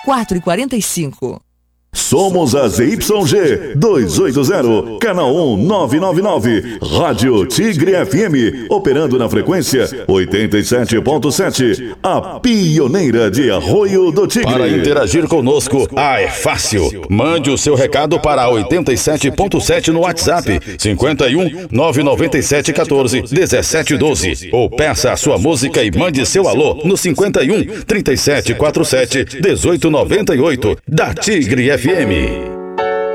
4h45. Somos a ZYG 280, canal 1999, Rádio Tigre FM, operando na frequência 87.7, a pioneira de Arroio do Tigre. Para interagir conosco, é fácil. Mande o seu recado para 87.7 no WhatsApp, 51 997 14 17 12. Ou peça a sua música e mande seu alô no 51 37 47 18 98, da Tigre FM.